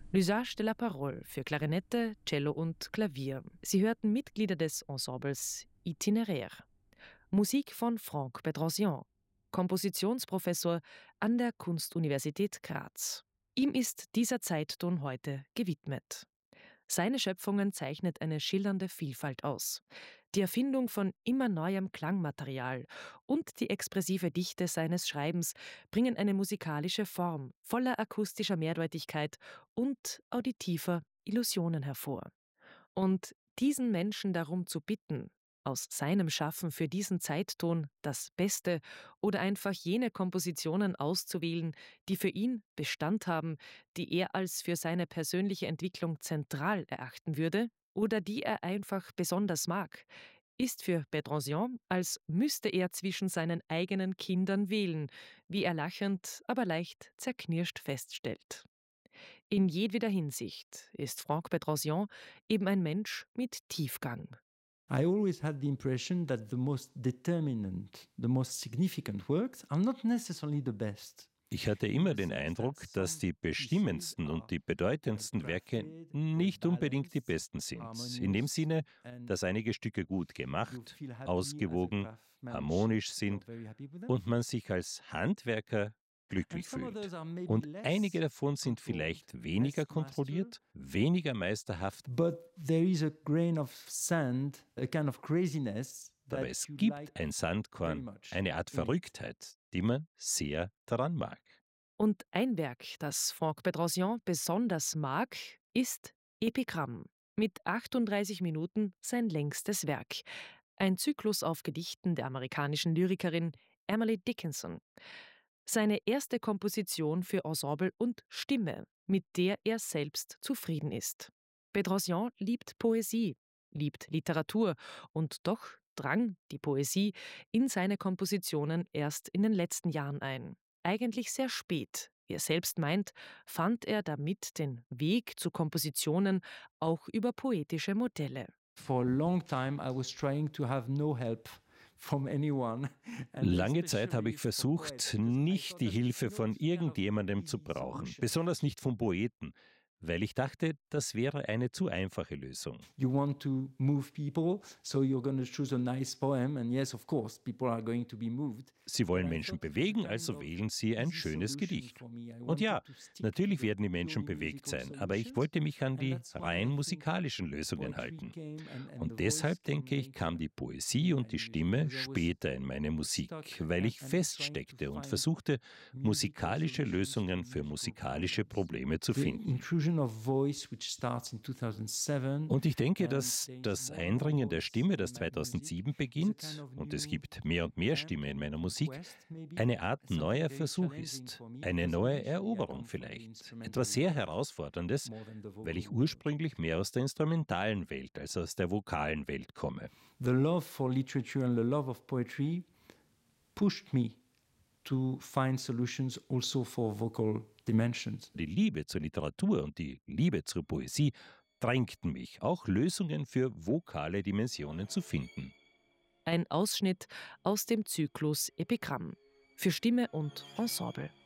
L'usage de la parole für Klarinette, Cello und Klavier. Sie hörten Mitglieder des Ensembles Itinéraire. Musik von Franck Bedrosian, Kompositionsprofessor an der Kunstuniversität Graz. Ihm ist dieser Zeitton heute gewidmet. Seine Schöpfungen zeichnet eine schillernde Vielfalt aus. Die Erfindung von immer neuem Klangmaterial und die expressive Dichte seines Schreibens bringen eine musikalische Form voller akustischer Mehrdeutigkeit und auditiver Illusionen hervor. Und diesen Menschen darum zu bitten, aus seinem Schaffen für diesen Zeitton das Beste oder einfach jene Kompositionen auszuwählen, die für ihn Bestand haben, die er als für seine persönliche Entwicklung zentral erachten würde oder die er einfach besonders mag, ist für Bedrosian, als müsste er zwischen seinen eigenen Kindern wählen, wie er lachend, aber leicht zerknirscht feststellt. In jedweder Hinsicht ist Franck Bedrosian eben ein Mensch mit Tiefgang. I always had the impression that the most determinant, the most significant works are not necessarily the best. Ich hatte immer den Eindruck, dass die bestimmendsten und die bedeutendsten Werke nicht unbedingt die besten sind. In dem Sinne, dass einige Stücke gut gemacht, ausgewogen, harmonisch sind und man sich als Handwerker glücklich fühlt. Und einige davon sind vielleicht weniger kontrolliert, weniger meisterhaft. But there is a grain of sand, a kind of craziness. Aber es gibt ein Sandkorn, eine Art Verrücktheit, die man sehr daran mag. Und ein Werk, das Franck Bedrosian besonders mag, ist Epigramm. Mit 38 Minuten sein längstes Werk. Ein Zyklus auf Gedichten der amerikanischen Lyrikerin Emily Dickinson. Seine erste Komposition für Ensemble und Stimme, mit der er selbst zufrieden ist. Bedrosian liebt Poesie, liebt Literatur und doch drang die Poesie in seine Kompositionen erst in den letzten Jahren ein. Eigentlich sehr spät, wie er selbst meint, fand er damit den Weg zu Kompositionen auch über poetische Modelle. For a long time I was trying to have no help from anyone. Lange Zeit habe ich versucht, nicht die Hilfe von irgendjemandem zu brauchen, besonders nicht von Poeten, weil ich dachte, das wäre eine zu einfache Lösung. You want to move people, so you're going to choose a nice poem, and yes, of course, people are going to be moved. Sie wollen Menschen bewegen, also wählen sie ein schönes Gedicht. Und ja, natürlich werden die Menschen bewegt sein, aber ich wollte mich an die rein musikalischen Lösungen halten. Und deshalb, denke ich, kam die Poesie und die Stimme später in meine Musik, weil ich feststeckte und versuchte, musikalische Lösungen für musikalische Probleme zu finden. Und ich denke, dass das Eindringen der Stimme, das 2007 beginnt, und es gibt mehr und mehr Stimme in meiner Musik, eine Art neuer Versuch ist, eine neue Eroberung vielleicht. Etwas sehr Herausforderndes, weil ich ursprünglich mehr aus der instrumentalen Welt als aus der vokalen Welt komme. The love for literature and the love of poetry pushed me to find solutions also for vocal dimensions. Die Liebe zur Literatur und die Liebe zur Poesie drängten mich, auch Lösungen für vokale Dimensionen zu finden. Ein Ausschnitt aus dem Zyklus Epigramm für Stimme und Ensemble.